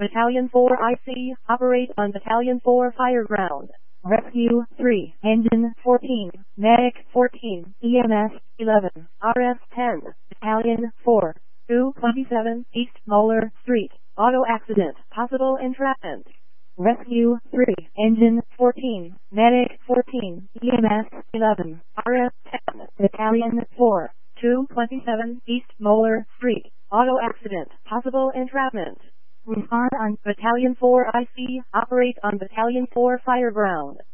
Battalion 4 IC, operate on Battalion 4 Fireground. Rescue 3, Engine 14, Medic 14, EMS 11, RF 10, Battalion 4, 227 East Moeller Street, auto accident, possible entrapment. Rescue 3, Engine 14, Medic 14, EMS 11, RF 10, Battalion 4, 227 East Moeller Street, auto accident, possible entrapment. Respond on Battalion 4 IC, operate on Battalion 4 Fireground.